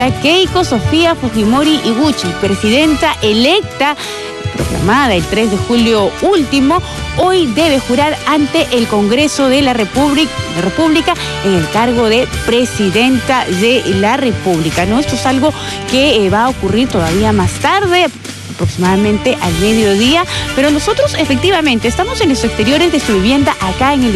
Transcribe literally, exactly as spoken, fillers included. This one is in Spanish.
Keiko Sofía Fujimori Iguchi, presidenta electa, proclamada el tres de julio último, hoy debe jurar ante el Congreso de la República, de República en el cargo de presidenta de la República, ¿no? Esto es algo que eh, va a ocurrir todavía más tarde, aproximadamente al mediodía, pero nosotros efectivamente estamos en los exteriores de su vivienda acá en el